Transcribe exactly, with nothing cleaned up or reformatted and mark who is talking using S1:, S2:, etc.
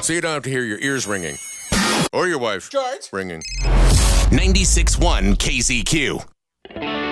S1: So you don't have to hear your ears ringing. Or your wife.
S2: George.
S1: Ringing.
S3: ninety-six point one K Z Q.